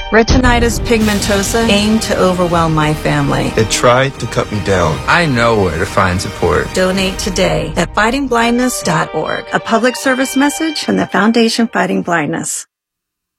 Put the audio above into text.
Retinitis pigmentosa aimed to overwhelm my family. It tried to cut me down. I know where to find support. Donate today at fightingblindness.org. A public service message from the Foundation Fighting Blindness.